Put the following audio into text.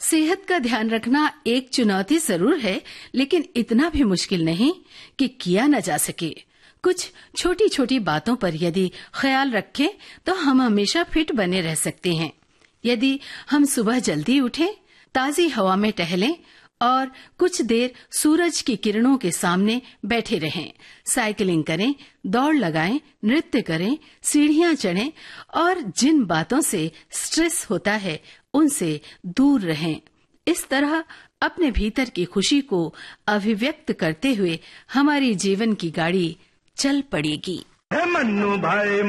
सेहत का ध्यान रखना एक चुनौती जरूर है, लेकिन इतना भी मुश्किल नहीं कि किया न जा सके। कुछ छोटी छोटी बातों पर यदि ख्याल रखें तो हम हमेशा फिट बने रह सकते हैं। यदि हम सुबह जल्दी उठें, ताजी हवा में टहलें और कुछ देर सूरज की किरणों के सामने बैठे रहें, साइकिलिंग करें, दौड़ लगाएं, नृत्य करें, सीढ़ियां चढ़ें और जिन बातों से स्ट्रेस होता है उनसे दूर रहें। इस तरह अपने भीतर की खुशी को अभिव्यक्त करते हुए हमारी जीवन की गाड़ी चल पड़ेगी। मन्नू भाई